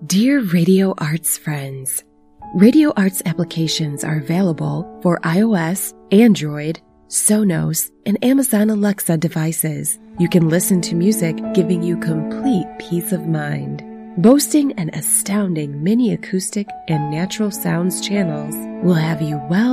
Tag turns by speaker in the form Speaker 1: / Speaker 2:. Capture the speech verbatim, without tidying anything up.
Speaker 1: Dear Radio Arts friends, Radio Arts applications are available for iOS, Android, Sonos, and Amazon Alexa devices. You can listen to music, giving you complete peace of mind. Boasting an astounding mini acoustic and natural sounds channels will have you well